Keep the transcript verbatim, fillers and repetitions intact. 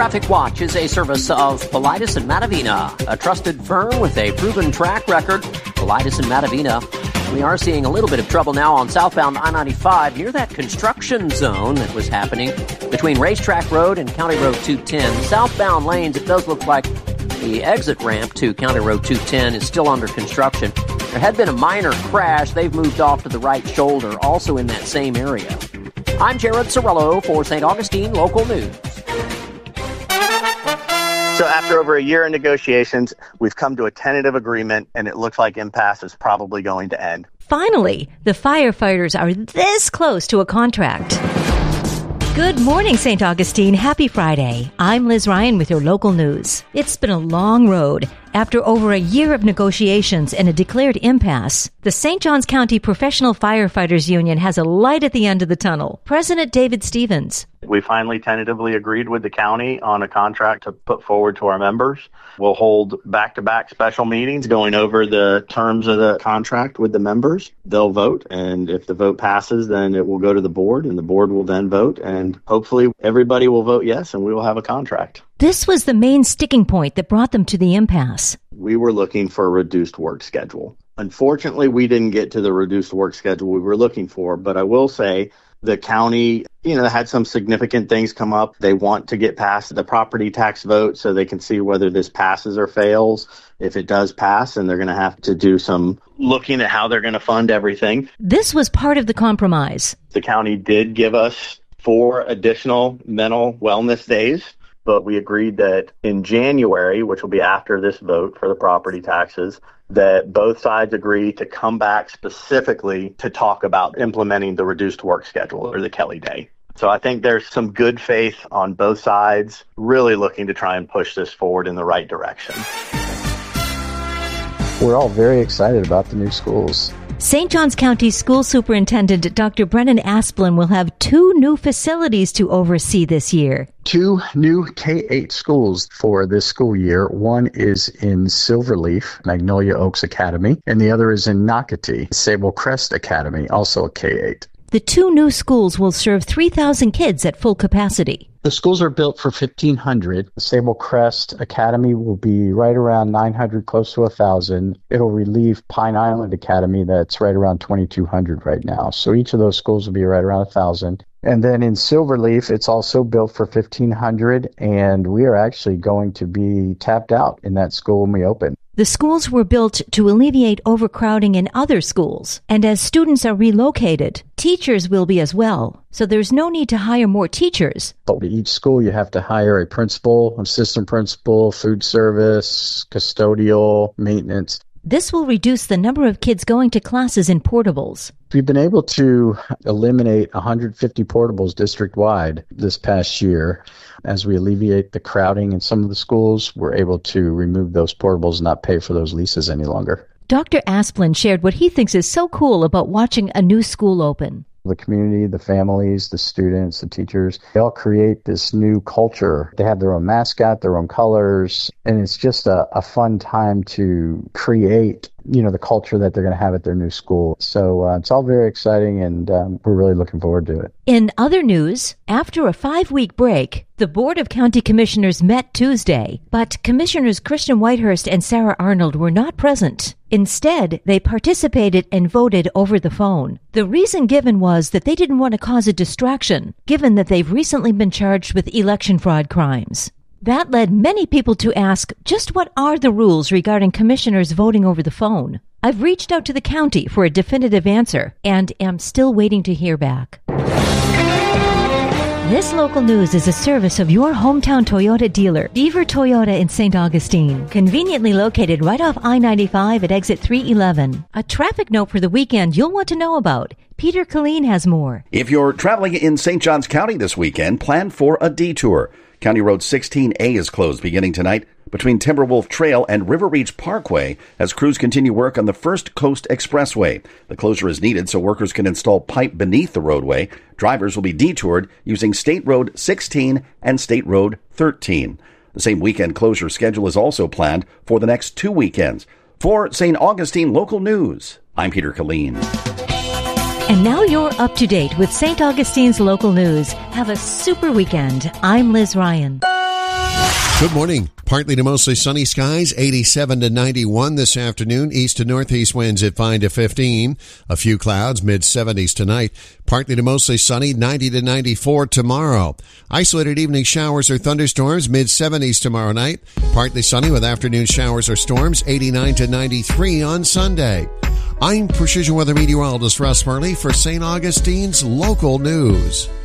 Traffic Watch is a service of Paulides and Matavina, a trusted firm with a proven track record. Paulides and Matavina. We are seeing a little bit of trouble now on southbound I ninety-five near that construction zone that was happening between Racetrack Road and County Road two ten. Southbound lanes, it does look like the exit ramp to County Road two ten is still under construction. There had been a minor crash. They've moved off to the right shoulder, also in that same area. I'm Jared Sorello for Saint Augustine Local News. So after over a year of negotiations, we've come to a tentative agreement, and it looks like impasse is probably going to end. Finally, the firefighters are this close to a contract. Good morning, Saint Augustine. Happy Friday. I'm Liz Ryan with your local news. It's been a long road. After over a year of negotiations and a declared impasse, the Saint Johns County Professional Firefighters Union has a light at the end of the tunnel. President David Stevens. We finally tentatively agreed with the county on a contract to put forward to our members. We'll hold back-to-back special meetings going over the terms of the contract with the members. They'll vote, and if the vote passes, then it will go to the board, and the board will then vote, and hopefully everybody will vote yes, and we will have a contract. This was the main sticking point that brought them to the impasse. We were looking for a reduced work schedule. Unfortunately, we didn't get to the reduced work schedule we were looking for, but I will say the county, you know, had some significant things come up. They want to get past the property tax vote so they can see whether this passes or fails. If it does pass, then they're going to have to do some looking at how they're going to fund everything. This was part of the compromise. The county did give us four additional mental wellness days, but we agreed that in January, which will be after this vote for the property taxes, that both sides agree to come back specifically to talk about implementing the reduced work schedule or the Kelly Day. So I think there's some good faith on both sides, really looking to try and push this forward in the right direction. We're all very excited about the new schools. Saint Johns County School Superintendent Doctor Brennan Asplin will have two new facilities to oversee this year. Two new K eight schools for this school year. One is in Silverleaf, Magnolia Oaks Academy, and the other is in Nocatee, Sable Crest Academy, also a K eight. The two new schools will serve three thousand kids at full capacity. The schools are built for fifteen hundred. The Sable Crest Academy will be right around nine hundred, close to one thousand. It'll relieve Pine Island Academy that's right around twenty-two hundred right now. So each of those schools will be right around one thousand. And then in Silverleaf, it's also built for fifteen hundred, and we are actually going to be tapped out in that school when we open. The schools were built to alleviate overcrowding in other schools, and as students are relocated, teachers will be as well. So there's no need to hire more teachers. But each school, you have to hire a principal, assistant principal, food service, custodial, maintenance. This will reduce the number of kids going to classes in portables. We've been able to eliminate one hundred fifty portables district-wide this past year. As we alleviate the crowding in some of the schools, we're able to remove those portables and not pay for those leases any longer. Doctor Asplin shared what he thinks is so cool about watching a new school open. The community, the families, the students, the teachers, they all create this new culture. They have their own mascot, their own colors, and it's just a, a fun time to create, you know, the culture that they're going to have at their new school. So uh, it's all very exciting, and um, we're really looking forward to it. In other news, after a five-week break, the Board of County Commissioners met Tuesday, but Commissioners Christian Whitehurst and Sarah Arnold were not present. Instead, they participated and voted over the phone. The reason given was that they didn't want to cause a distraction, given that they've recently been charged with election fraud crimes. That led many people to ask, just what are the rules regarding commissioners voting over the phone? I've reached out to the county for a definitive answer and am still waiting to hear back. This local news is a service of your hometown Toyota dealer, Beaver Toyota in Saint Augustine, conveniently located right off I ninety-five at exit three eleven. A traffic note for the weekend you'll want to know about. Peter Killeen has more. If you're traveling in Saint Johns County this weekend, plan for a detour. County Road sixteen A is closed beginning tonight between Timberwolf Trail and River Reach Parkway as crews continue work on the First Coast Expressway. The closure is needed so workers can install pipe beneath the roadway. Drivers will be detoured using State Road sixteen and State Road thirteen. The same weekend closure schedule is also planned for the next two weekends. For Saint Augustine Local News, I'm Peter Killeen. And now you're up to date with Saint Augustine's local news. Have a super weekend. I'm Liz Ryan. Good morning. Partly to mostly sunny skies, eighty-seven to ninety-one this afternoon. East to northeast winds at five to fifteen. A few clouds, mid seventies tonight. Partly to mostly sunny, ninety to ninety-four tomorrow. Isolated evening showers or thunderstorms, mid seventies tomorrow night. Partly sunny with afternoon showers or storms, eighty-nine to ninety-three on Sunday. I'm Precision Weather Meteorologist Russ Murley for Saint Augustine's Local News.